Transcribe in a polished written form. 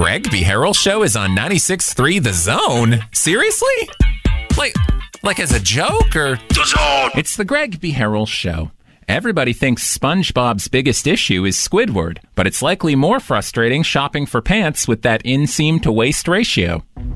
Greg B. Harrell Show is on 96.3 The Zone? Seriously? Like as a joke, or? The Zone! It's the Greg B. Harrell Show. Everybody thinks SpongeBob's biggest issue is Squidward, but it's likely more frustrating shopping for pants with that inseam to waist ratio.